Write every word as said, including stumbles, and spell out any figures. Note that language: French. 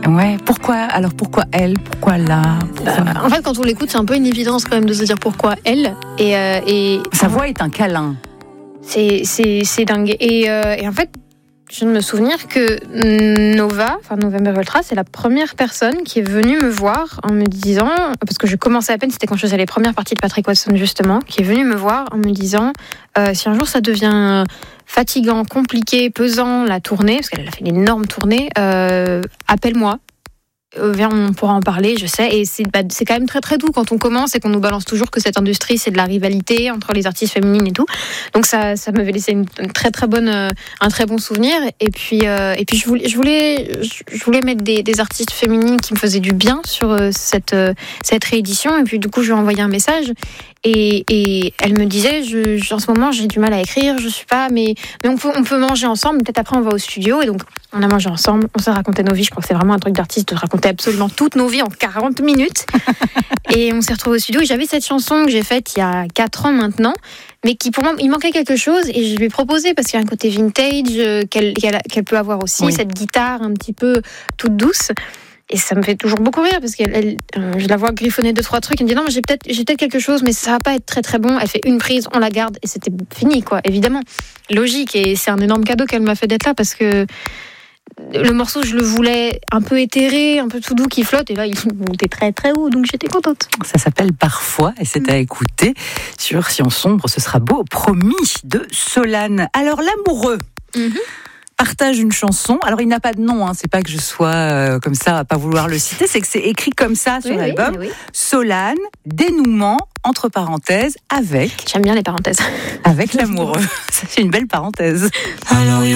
Ouais. Pourquoi alors pourquoi elle, pourquoi là pourquoi... Euh, En fait, quand on l'écoute, c'est un peu une évidence quand même de se dire pourquoi elle. Et, euh, et sa voix est un câlin. C'est c'est c'est dingue. Et, euh, et en fait, je viens de me souvenir que Nova, enfin November Ultra, c'est la première personne qui est venue me voir en me disant, parce que je commençais à peine, c'était quand je faisais les premières parties de Patrick Watson justement, qui est venue me voir en me disant, euh, si un jour ça devient fatigant, compliqué, pesant la tournée, parce qu'elle a fait une énorme tournée, euh, appelle-moi. Euh, viens, on pourra en parler, je sais. Et c'est, bah, c'est quand même très très doux quand on commence et qu'on nous balance toujours que cette industrie, c'est de la rivalité entre les artistes féminines et tout. Donc ça, ça m'avait laissé une, une très très bonne, euh, un très bon souvenir. Et puis, euh, et puis je voulais, je voulais, je voulais mettre des, des artistes féminines qui me faisaient du bien sur euh, cette euh, cette réédition. Et puis du coup, je lui ai envoyé un message. Et, et elle me disait, je, je, en ce moment, j'ai du mal à écrire, je suis pas, mais, mais on peut, on peut manger ensemble. Peut-être après, on va au studio. Et donc, on a mangé ensemble, on s'est raconté nos vies. Je crois que c'est vraiment un truc d'artiste de raconter absolument toutes nos vies en quarante minutes. Et on s'est retrouvés au studio. Et j'avais cette chanson que j'ai faite il y a quatre ans maintenant, mais qui pour moi, il manquait quelque chose. Et je lui ai proposé, parce qu'il y a un côté vintage qu'elle, qu'elle, qu'elle peut avoir aussi, oui. Cette guitare un petit peu toute douce. Et ça me fait toujours beaucoup rire parce que elle, euh, je la vois griffonner deux trois trucs. Elle me dit non, mais j'ai peut-être, j'ai peut-être quelque chose, mais ça va pas être très très bon. Elle fait une prise, on la garde et c'était fini, quoi. Évidemment, logique. Et c'est un énorme cadeau qu'elle m'a fait d'être là parce que le morceau, je le voulais un peu éthéré, un peu tout doux qui flotte. Et là, il montait très très haut, donc j'étais contente. Ça s'appelle Parfois et c'est mmh. à écouter sur Si on sombre, ce sera beau, promis, de Solane. Alors l'amoureux. Mmh. Partage une chanson. Alors il n'a pas de nom, hein. C'est pas que je sois euh, comme ça à pas vouloir le citer, c'est que c'est écrit comme ça sur oui, l'album. Oui, oui. Solane, dénouement entre parenthèses avec. J'aime bien les parenthèses. Avec l'amoureux. Ça fait une belle parenthèse. Alors